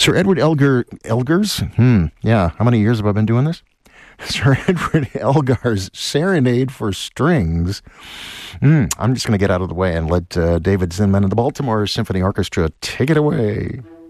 Sir Edward Elgar's? Yeah. How many years have I been doing this? Sir Edward Elgar's Serenade for Strings. I'm just going to get out of the way and let David Zinman and the Baltimore Symphony Orchestra take it away.